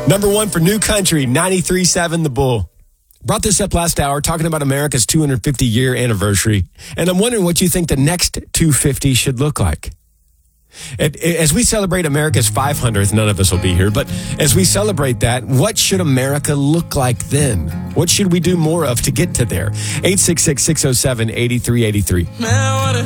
Number one for New Country, 93.7 The Bull. Brought this up last hour, talking about America's 250-year anniversary. And I'm wondering what you think the next 250 should look like. As we celebrate America's 500th, none of us will be here, but as we celebrate that, what should America look like then? What should we do more of to get to there? 866-607-8383.